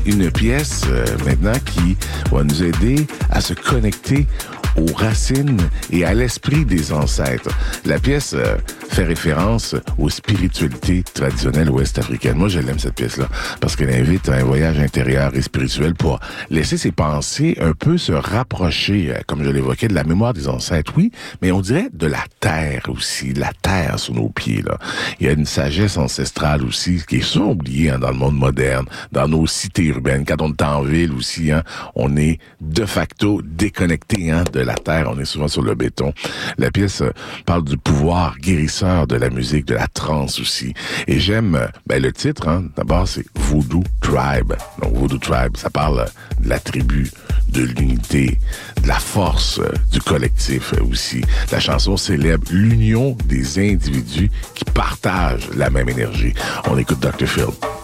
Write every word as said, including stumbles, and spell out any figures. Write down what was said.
une pièce euh, maintenant qui va nous aider à se connecter aux racines et à l'esprit des ancêtres. La pièce euh, fait référence aux spiritualités traditionnelles ouest-africaines. Moi, je l'aime, cette pièce-là, parce qu'elle invite à un voyage intérieur et spirituel pour laisser ses pensées un peu se rapprocher, euh, comme je l'évoquais, de la mémoire des ancêtres, oui, mais on dirait de la terre aussi, la terre sous nos pieds, là. Il y a une sagesse ancestrale aussi, qui est souvent oubliée hein, dans le monde moderne, dans nos cités urbaines. Quand on est en ville aussi, hein, on est de facto déconnecté hein, de la terre, on est souvent sur le béton. La pièce euh, parle du pouvoir guérisseur de la musique, de la trance aussi. Et j'aime euh, ben, le titre, hein, d'abord c'est Voodoo Tribe. Donc Voodoo Tribe, ça parle euh, de la tribu, de l'unité, de la force euh, du collectif euh, aussi. La chanson célèbre l'union des individus qui partagent la même énergie. On écoute docteur Phil.